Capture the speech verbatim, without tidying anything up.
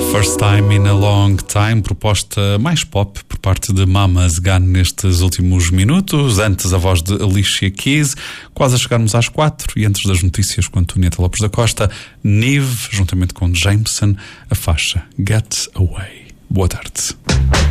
First Time in a Long Time, proposta mais pop por parte de Mama's Gun nestes últimos minutos. Antes a voz de Alicia Keys, quase a chegarmos às quatro, e antes das notícias com Antonieta Lopes da Costa, Nive, juntamente com Jameson, a faixa Get Away. Boa tarde.